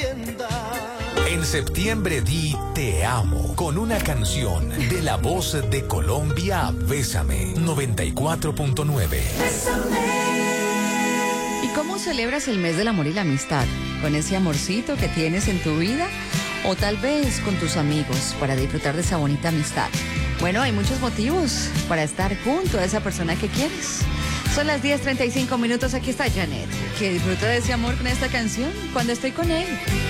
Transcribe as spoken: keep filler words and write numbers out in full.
En septiembre di Te amo con una canción de La Voz de Colombia, Bésame, noventa y cuatro punto nueve. ¿Y cómo celebras el mes del amor y la amistad? ¿Con ese amorcito que tienes en tu vida? ¿O tal vez con tus amigos para disfrutar de esa bonita amistad? Bueno, hay muchos motivos para estar junto a esa persona que quieres. Son las diez treinta y cinco minutos, aquí está Janet, que disfruta de ese amor con esta canción, Cuando estoy con él.